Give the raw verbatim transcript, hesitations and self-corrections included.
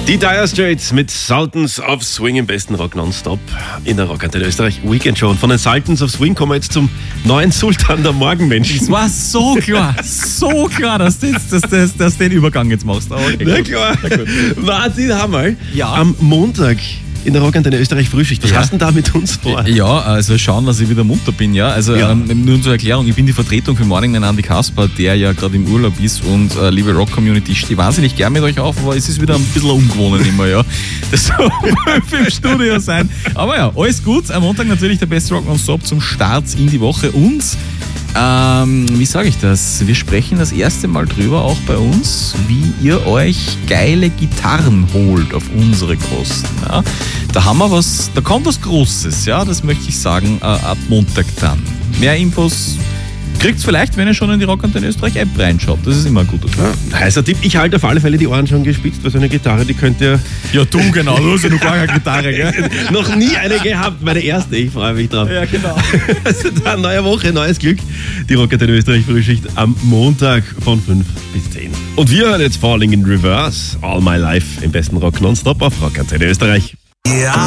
Die Dire Straits mit Sultans of Swing im besten Rock nonstop in der Rockantenne Österreich Weekend Show. Und von den Sultans of Swing kommen wir jetzt zum neuen Sultan der Morgenmenschen. Es war so klar, so klar, dass du dass, dass, dass den Übergang jetzt machst. Okay, Na klar. Martin Hammerl, Ja. am Montag in der Rockantenne Österreich Frühschicht. Was Ja. hast du denn da mit uns vor? Ja, also schauen, dass ich wieder munter bin, ja. Also Ja. Ähm, nur zur Erklärung, ich bin die Vertretung für Morning Man Andi Kasper, der ja gerade im Urlaub ist, und äh, liebe Rock-Community, ich stehe wahnsinnig gern mit euch auf, aber es ist wieder ein bisschen ungewohnt immer, ja. Das soll im Studio sein. Aber ja, alles gut. Am Montag natürlich der beste Rock nonstop zum Start in die Woche, und ähm, wie sage ich das? Wir sprechen das erste Mal drüber, auch bei uns, wie ihr euch geile Gitarren holt auf unsere Kosten. Ja? Da haben wir was, da kommt was Großes, ja, das möchte ich sagen, äh, ab Montag dann. Mehr Infos kriegt's vielleicht, wenn ihr schon in die Rockantenne Österreich App reinschaut. Das ist immer ein guter Tipp. Ja, heißer Tipp, ich halte auf alle Fälle die Ohren schon gespitzt, weil so eine Gitarre, die könnt ihr Ja, du genau, du hast ja noch gar keine Gitarre, gell? noch nie eine gehabt. Meine erste, ich freue mich drauf. Ja, genau. Also dann, neue Woche, neues Glück. Die Rockantenne Österreich Frühschicht am Montag von fünf bis zehn. Und wir hören jetzt Falling in Reverse, All My Life im besten Rock nonstop auf Rockantenne Österreich. Yeah,